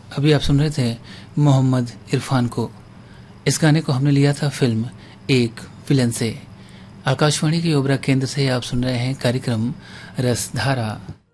अभी आप सुन रहे थे मोहम्मद इरफान को। इस गाने को हमने लिया था फिल्म एक विलन से। आकाशवाणी के ओबरा केंद्र से आप सुन रहे हैं कार्यक्रम रसधारा।